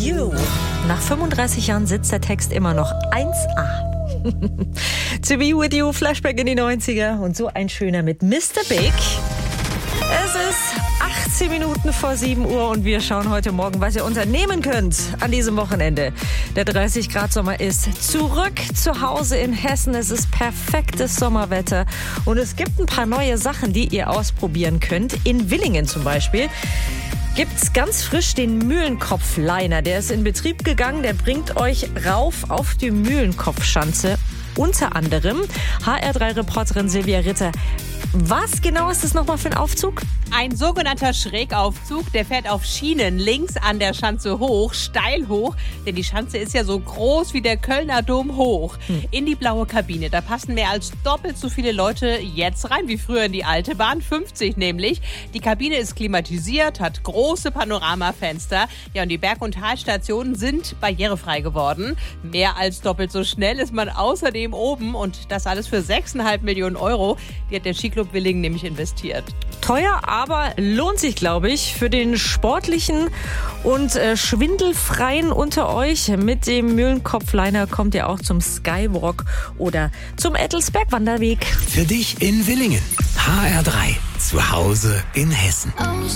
You. Nach 35 Jahren sitzt der Text immer noch 1A. To be with you, Flashback in die 90er und so ein schöner mit Mr. Big. Es ist 18 Minuten vor 7 Uhr und wir schauen heute Morgen, was ihr unternehmen könnt an diesem Wochenende. Der 30-Grad-Sommer ist zurück zu Hause in Hessen. Es ist perfektes Sommerwetter und es gibt ein paar neue Sachen, die ihr ausprobieren könnt. In Villingen zum Beispiel gibt's ganz frisch den Mühlenkopf-Liner. Der ist in Betrieb gegangen, der bringt euch rauf auf die Mühlenkopfschanze. Unter anderem HR3-Reporterin Silvia Ritter. Was genau ist das nochmal für ein Aufzug? Ein sogenannter Schrägaufzug, der fährt auf Schienen links an der Schanze hoch, steil hoch, denn die Schanze ist ja so groß wie der Kölner Dom hoch. In die blaue Kabine, da passen mehr als doppelt so viele Leute jetzt rein wie früher in die alte Bahn, 50 nämlich. Die Kabine ist klimatisiert, hat große Panoramafenster. Ja, und die Berg- und Talstationen sind barrierefrei geworden. Mehr als doppelt so schnell ist man außerdem oben und das alles für 6,5 Millionen Euro. Die hat der Skiclub Villingen nämlich investiert. Teuer, aber lohnt sich, glaube ich, für den sportlichen und schwindelfreien unter euch. Mit dem Mühlenkopf-Liner kommt ihr auch zum Skywalk oder zum Ettelsberg-Wanderweg. Für dich in Villingen. HR3. Zu Hause in Hessen.